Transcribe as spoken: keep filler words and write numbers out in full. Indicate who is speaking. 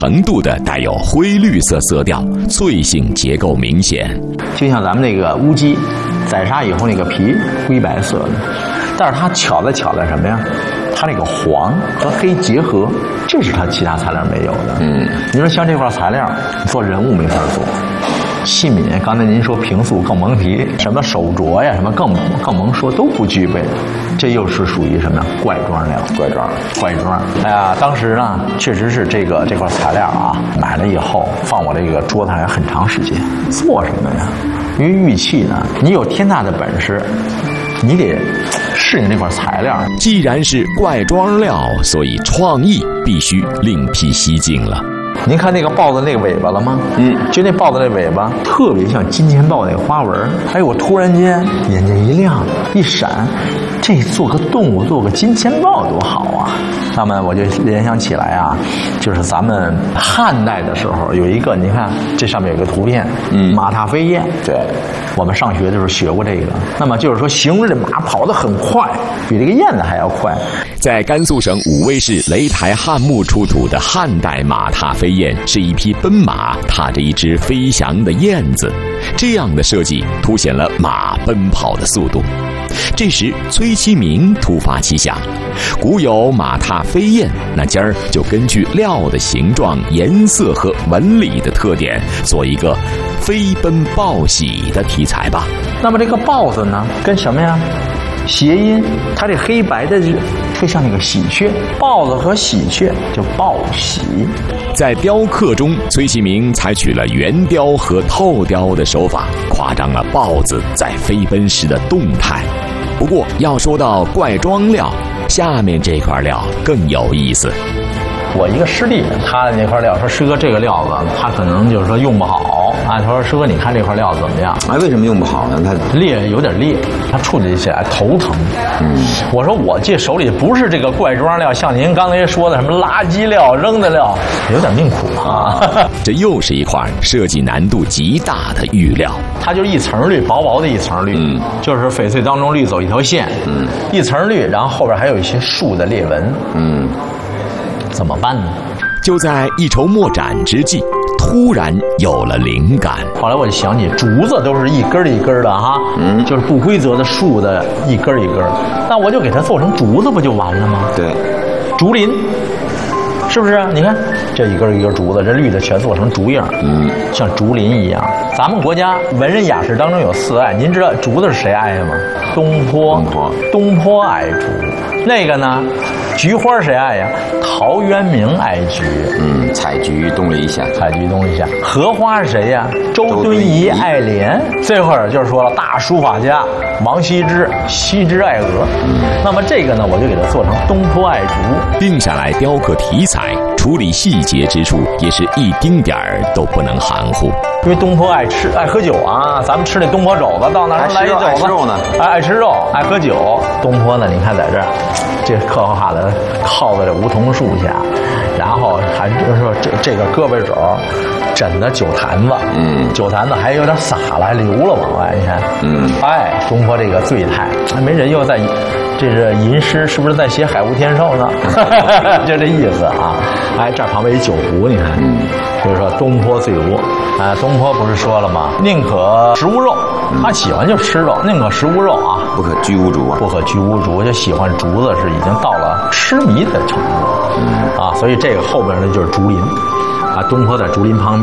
Speaker 1: 程度的带有灰绿色色调，脆性结构明显。
Speaker 2: 就像咱们那个乌鸡，宰杀以后那个皮灰白色的，但是它巧在巧在什么呀？它那个黄和黑结合，这是它其他材料没有的。嗯，你说像这块材料，做人物没法做。器皿，刚才您说平素更甭提，什么手镯呀，什么更更甭说，都不具备。这又是属于什么呀？怪装料，怪装，怪装。哎呀，当时呢，确实是这个这块材料啊，买了以后放我这个桌子上很长时间。做什么呀？因为玉器呢，你有天大的本事，你得适应这块材料。
Speaker 1: 既然是怪装料，所以创意必须另辟蹊径了。
Speaker 2: 您看那个豹子那个尾巴了吗？嗯，就那豹子那尾巴特别像金钱豹那个花纹。哎，我突然间眼睛一亮一闪，这做个动物做个金钱豹多好啊！那么我就联想起来啊，就是咱们汉代的时候有一个，你看这上面有个图片，嗯，马踏飞燕。对，我们上学的时候学过这个。那么就是说，形容这马跑得很快，比这个燕子还要快。
Speaker 1: 在甘肃省武威市雷台汉墓出土的汉代马踏飞燕，是一匹奔马踏着一只飞翔的燕子，这样的设计凸显了马奔跑的速度。这时崔其明突发奇想，古有马踏飞燕，那今儿就根据料的形状、颜色和纹理的特点，做一个飞奔报喜的题材吧。
Speaker 2: 那么这个豹子呢，跟什么呀？谐音，它这黑白的就像那个喜鹊，豹子和喜鹊就报喜。
Speaker 1: 在雕刻中，崔其明采取了圆雕和透雕的手法，夸张了豹子在飞奔时的动态。不过要说到怪装料，下面这块料更有意思。
Speaker 2: 我一个师弟，他的那块料说：“师哥，这个料子他可能就是说用不好。”啊，他说：“师哥，你看这块料子怎么样？”
Speaker 3: 哎，为什么用不好呢？它
Speaker 2: 裂有点裂，他处理起来头疼。嗯，我说我这手里不是这个怪装料，像您刚才说的什么垃圾料、扔的料，有点命苦啊。
Speaker 1: 这又是一块设计难度极大的玉料，
Speaker 2: 它就是一层绿，薄薄的一层绿，嗯，就是翡翠当中绿走一条线，嗯，一层绿，然后后边还有一些树的裂纹，嗯。怎么办呢？
Speaker 1: 就在一筹莫展之际，突然有了灵感。
Speaker 2: 后来我就想起，竹子都是一根一根的哈，嗯，就是不规则的树的一根一根，那我就给它做成竹子不就完了吗？
Speaker 3: 对，
Speaker 2: 竹林，是不是？你看这一根一根竹子，这绿的全做成竹叶，嗯，像竹林一样。咱们国家文人雅士当中有四爱，您知道竹子是谁爱的吗？东坡，东坡，东坡爱竹。那个呢？菊花谁爱呀？陶渊明爱菊。
Speaker 3: 嗯，采菊东篱下，
Speaker 2: 采菊东篱下。荷花是谁呀？周敦颐爱莲。这会儿就是说了，大书法家王羲之，羲之爱鹅。嗯，那么这个呢，我就给它做成东坡爱竹，
Speaker 1: 定下来雕刻题材，处理细节之处也是一丁点儿都不能含糊。
Speaker 2: 因为东坡爱吃爱喝酒啊，咱们吃那东坡肘子，到那儿来一肘子，
Speaker 3: 爱吃肉呢，
Speaker 2: 爱爱吃肉，爱喝酒。东坡呢，你看在这儿，这刻画的靠在这梧桐树下，然后还就是说这这个胳膊肘枕的酒坛子，嗯，酒坛子还有点洒了，还流了往外，你看，嗯，哎，东坡这个醉态，没人又在，这是吟诗，是不是在写海无天寿呢？就这意思啊。哎，这旁边一酒壶，你看，嗯，就是说东坡醉卧。啊，东坡不是说了吗？宁可食无肉，他喜欢就吃肉，宁可食无肉啊，
Speaker 3: 不可居无竹啊，
Speaker 2: 不可居无竹，就喜欢竹子是已经到了痴迷的程度，嗯啊，所以这个后边呢就是竹林，啊，东坡在竹林旁边。